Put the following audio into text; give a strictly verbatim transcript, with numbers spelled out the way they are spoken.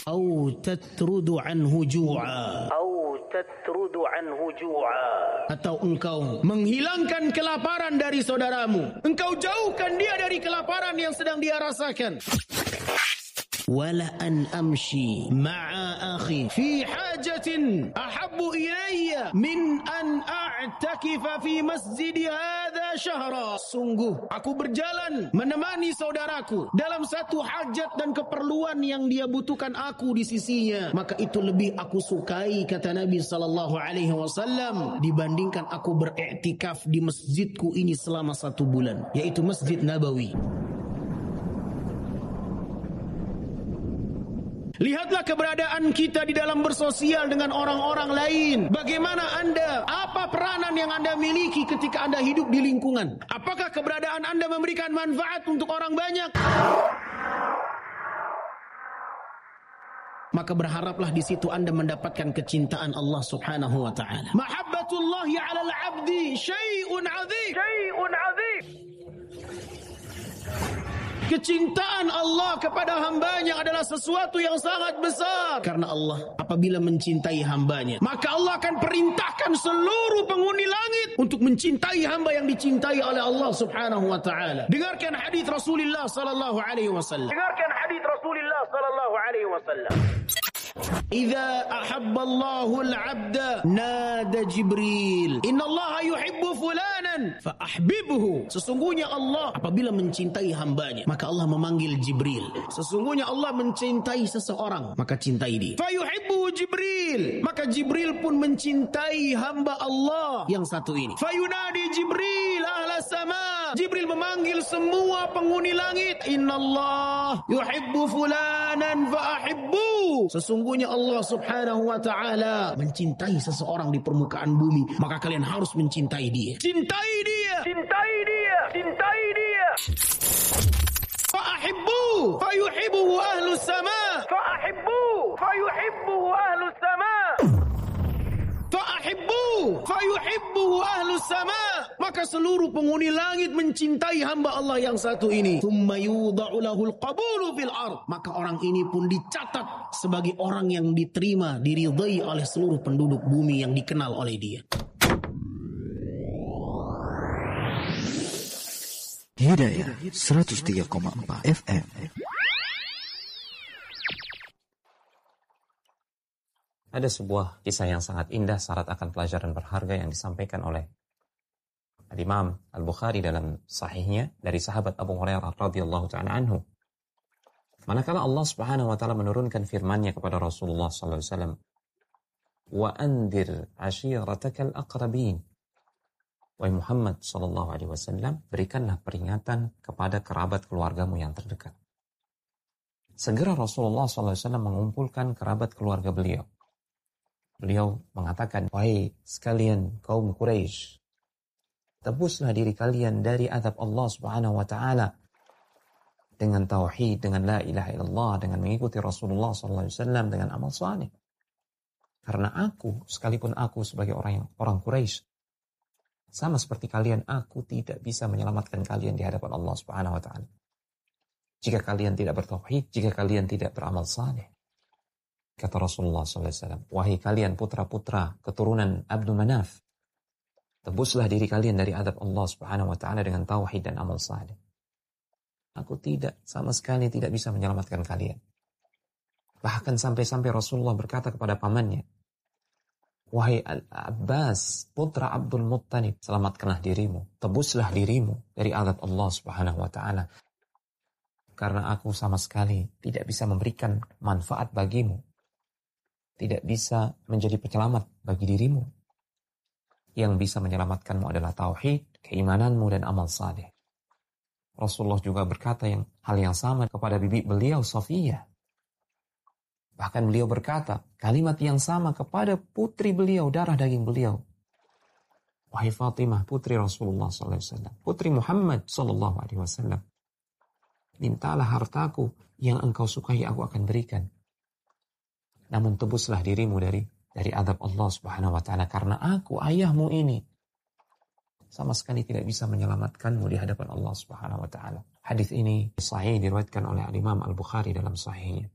Au tatrudu anhu ju'a. Au tatrudu anhu ju'a. Atau engkau menghilangkan kelaparan dari saudaramu. Engkau jauhkan dia dari kelaparan yang sedang dia rasakan. Wala an amshi ma'a akhi fi hajatin ahabbu ilayya min an a'takifa fi masjid hadha syahra. Sungguh aku berjalan menemani saudaraku dalam satu hajat dan keperluan yang dia butuhkan aku di sisinya, maka itu lebih aku sukai, kata Nabi sallallahu alaihi wasallam, dibandingkan aku beriktikaf di masjidku ini selama satu bulan, yaitu Masjid Nabawi. Lihatlah keberadaan kita di dalam bersosial dengan orang-orang lain. Bagaimana Anda, apa peranan yang Anda miliki ketika Anda hidup di lingkungan? Apakah keberadaan Anda memberikan manfaat untuk orang banyak? Maka berharaplah di situ Anda mendapatkan kecintaan Allah Subhanahu wa taala. Mahabbatullahi 'alal 'abdi syai'un 'adzim. Syai'un 'adzim. Kecintaan Allah kepada hambanya adalah sesuatu yang sangat besar. Karena Allah apabila mencintai hambanya, maka Allah akan perintahkan seluruh penghuni langit untuk mencintai hamba yang dicintai oleh Allah Subhanahu wa taala. Dengarkan hadis Rasulullah sallallahu alaihi wasallam. Dengarkan hadis Rasulullah sallallahu alaihi wasallam. Idza ahabba Allahu al-'abda nada Jibril, inna Allah yuhibbu fulanan fa ahbibhu. Sesungguhnya Allah apabila mencintai hambanya, maka Allah memanggil Jibril. Sesungguhnya Allah mencintai seseorang, maka cintai dia. Fa yuhibbu Jibril, maka Jibril pun mencintai hamba Allah yang satu ini. Fa yunadi Jibril ahla sama, Jibril memanggil semua penghuni langit, inna Allah yuhibbu fulanan fa ahibbu. Sesungguhnya Allah Subhanahu wa taala mencintai seseorang di permukaan bumi, maka kalian harus mencintai dia. Cintai dia, cintai dia, cintai dia. Fa'ahibbu fayuhibbuhu ahlus sama. Fa'ahibbu fayuhibbuhu ahlus sama. Fa'ahibbu fayuhibbuhu ahlus sama. Maka seluruh penghuni langit mencintai hamba Allah yang satu ini. Tsumma yudha'u lahul qabulu fil ard. Maka orang ini pun dicatat sebagai orang yang diterima, diridhai oleh seluruh penduduk bumi yang dikenal oleh dia. Hidayah seratus tiga koma empat F M. Ada sebuah kisah yang sangat indah syarat akan pelajaran berharga yang disampaikan oleh Al-Imam Al-Bukhari dalam sahihnya dari sahabat Abu Hurairah radhiyallahu ta'ala anhu. Manakala Allah Subhanahu wa taala menurunkan firman-Nya kepada Rasulullah sallallahu alaihi wasallam, "Wa anzir 'ashiratakal aqrabin." Wahai Muhammad sallallahu alaihi wasallam, berikanlah peringatan kepada kerabat keluargamu yang terdekat. Segera Rasulullah sallallahu alaihi wasallam mengumpulkan kerabat keluarga beliau. Beliau mengatakan, "Wahai sekalian kaum Quraisy, tebuslah diri kalian dari azab Allah Subhanahu wa taala dengan tauhid, dengan la ilaha illallah, dengan mengikuti Rasulullah sallallahu alaihi wasallam, dengan amal saleh. Karena aku, sekalipun aku sebagai orang yang orang Quraisy, sama seperti kalian, aku tidak bisa menyelamatkan kalian di hadapan Allah Subhanahu wa taala. Jika kalian tidak bertauhid, jika kalian tidak beramal saleh." Kata Rasulullah sallallahu alaihi wasallam, "Wahai kalian putra-putra keturunan Abdul Manaf, tebuslah diri kalian dari azab Allah Subhanahu wa taala dengan tauhid dan amal saleh. Aku tidak, sama sekali tidak bisa menyelamatkan kalian." Bahkan sampai-sampai Rasulullah berkata kepada pamannya, "Wahai Al-Abbas, putra Abdul Muttalib, selamatkanlah dirimu, tebuslah dirimu dari azab Allah Subhanahu wa taala. Karena aku sama sekali tidak bisa memberikan manfaat bagimu, tidak bisa menjadi penyelamat bagi dirimu. Yang bisa menyelamatkanmu adalah tauhid, keimananmu dan amal saleh." Rasulullah juga berkata yang hal yang sama kepada bibi beliau Safiyah. Bahkan beliau berkata kalimat yang sama kepada putri beliau, darah daging beliau. "Wahai Fatimah, putri Rasulullah sallallahu alaihi wasallam, putri Muhammad sallallahu alaihi wasallam, mintalah hartaku yang engkau sukai, aku akan berikan. Namun tebuslah dirimu dari dari azab Allah Subhanahu wa taala, karena aku, ayahmu ini, sama sekali tidak bisa menyelamatkanmu di hadapan Allah Subhanahu wa taala." Hadis ini sahih, diriwayatkan oleh Imam Al-Bukhari dalam sahihnya.